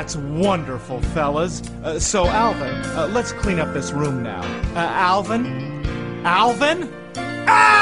That's wonderful, fellas. So, Alvin, let's clean up this room now. Alvin? Alvin? Ah!